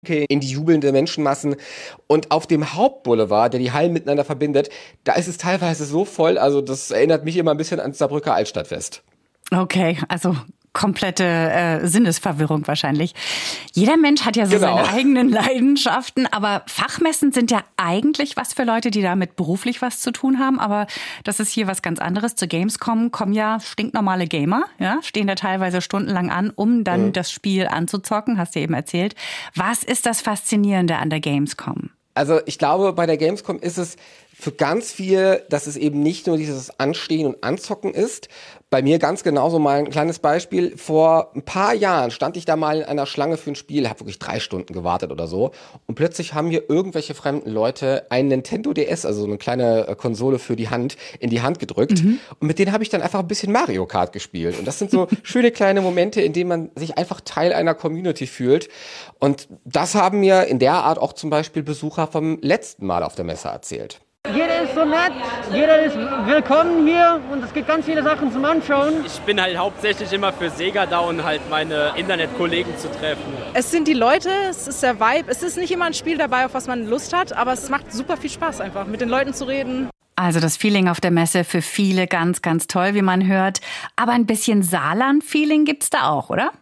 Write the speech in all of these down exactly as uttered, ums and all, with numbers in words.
in die jubelnde Menschenmassen. Und auf dem Hauptboulevard, der die Hallen miteinander verbindet, da ist es teilweise so voll, also das erinnert mich immer ein bisschen ans Saarbrücker Altstadtfest. Okay, also komplette äh, Sinnesverwirrung wahrscheinlich. Jeder Mensch hat ja so Genau. seine eigenen Leidenschaften, aber Fachmessen sind ja eigentlich was für Leute, die damit beruflich was zu tun haben, aber das ist hier was ganz anderes. Zur Gamescom kommen ja stinknormale Gamer, ja, stehen da teilweise stundenlang an, um dann mhm. das Spiel anzuzocken, hast du eben erzählt. Was ist das Faszinierende an der Gamescom? Also ich glaube, bei der Gamescom ist es für ganz viel, dass es eben nicht nur dieses Anstehen und Anzocken ist. Bei mir ganz genauso mal ein kleines Beispiel. Vor ein paar Jahren stand ich da mal in einer Schlange für ein Spiel, habe wirklich drei Stunden gewartet oder so. Und plötzlich haben mir irgendwelche fremden Leute einen Nintendo D S, also eine kleine Konsole für die Hand, in die Hand gedrückt. Mhm. Und mit denen habe ich dann einfach ein bisschen Mario Kart gespielt. Und das sind so schöne kleine Momente, in denen man sich einfach Teil einer Community fühlt. Und das haben mir in der Art auch zum Beispiel Besucher vom letzten Mal auf der Messe erzählt. Jeder ist so nett, jeder ist willkommen hier und es gibt ganz viele Sachen zum Anschauen. Ich bin halt hauptsächlich immer für Sega da und halt meine Internetkollegen zu treffen. Es sind die Leute, es ist der Vibe, es ist nicht immer ein Spiel dabei, auf was man Lust hat, aber es macht super viel Spaß einfach, mit den Leuten zu reden. Also das Feeling auf der Messe für viele ganz, ganz toll, wie man hört. Aber ein bisschen Saarland-Feeling gibt's da auch, oder?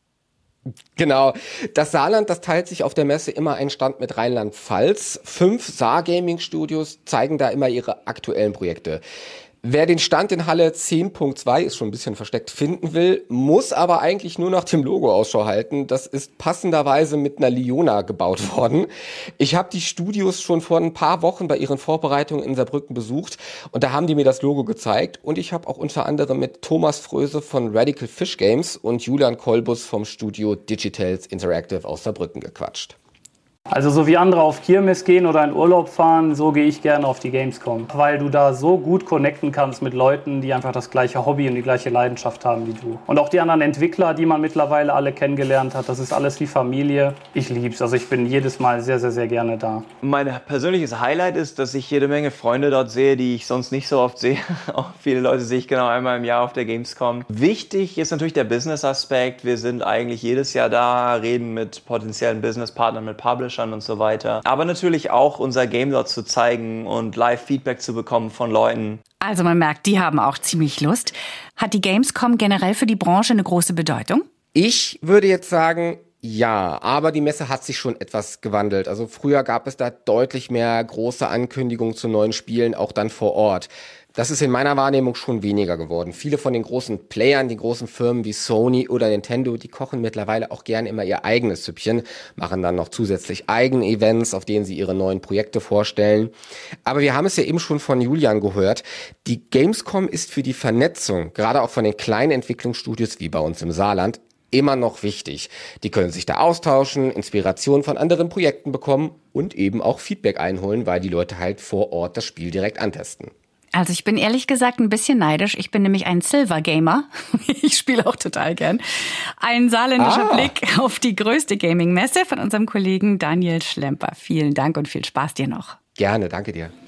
Genau. Das Saarland, das teilt sich auf der Messe immer einen Stand mit Rheinland-Pfalz. Fünf Saar-Gaming-Studios zeigen da immer ihre aktuellen Projekte. Wer den Stand in Halle zehn Punkt zwei, ist schon ein bisschen versteckt, finden will, muss aber eigentlich nur nach dem Logo Ausschau halten. Das ist passenderweise mit einer Liona gebaut worden. Ich habe die Studios schon vor ein paar Wochen bei ihren Vorbereitungen in Saarbrücken besucht und da haben die mir das Logo gezeigt. Und ich habe auch unter anderem mit Thomas Fröse von Radical Fish Games und Julian Kolbus vom Studio Digitals Interactive aus Saarbrücken gequatscht. Also so wie andere auf Kirmes gehen oder in Urlaub fahren, so gehe ich gerne auf die Gamescom. Weil du da so gut connecten kannst mit Leuten, die einfach das gleiche Hobby und die gleiche Leidenschaft haben wie du. Und auch die anderen Entwickler, die man mittlerweile alle kennengelernt hat, das ist alles wie Familie. Ich lieb's, also ich bin jedes Mal sehr, sehr, sehr gerne da. Mein persönliches Highlight ist, dass ich jede Menge Freunde dort sehe, die ich sonst nicht so oft sehe. Auch viele Leute sehe ich genau einmal im Jahr auf der Gamescom. Wichtig ist natürlich der Business-Aspekt. Wir sind eigentlich jedes Jahr da, reden mit potenziellen Businesspartnern, mit Publishern und so weiter. Aber natürlich auch unser Game dort zu zeigen und Live-Feedback zu bekommen von Leuten. Also man merkt, die haben auch ziemlich Lust. Hat die Gamescom generell für die Branche eine große Bedeutung? Ich würde jetzt sagen, ja, aber die Messe hat sich schon etwas gewandelt. Also früher gab es da deutlich mehr große Ankündigungen zu neuen Spielen, auch dann vor Ort. Das ist in meiner Wahrnehmung schon weniger geworden. Viele von den großen Playern, die großen Firmen wie Sony oder Nintendo, die kochen mittlerweile auch gerne immer ihr eigenes Süppchen, machen dann noch zusätzlich eigene Events, auf denen sie ihre neuen Projekte vorstellen. Aber wir haben es ja eben schon von Julian gehört, die Gamescom ist für die Vernetzung, gerade auch von den kleinen Entwicklungsstudios wie bei uns im Saarland, immer noch wichtig. Die können sich da austauschen, Inspiration von anderen Projekten bekommen und eben auch Feedback einholen, weil die Leute halt vor Ort das Spiel direkt antesten. Also ich bin ehrlich gesagt ein bisschen neidisch. Ich bin nämlich ein Silver-Gamer. Ich spiele auch total gern. Ein saarländischer ah. Blick auf die größte Gaming-Messe von unserem Kollegen Daniel Schlemper. Vielen Dank und viel Spaß dir noch. Gerne, danke dir.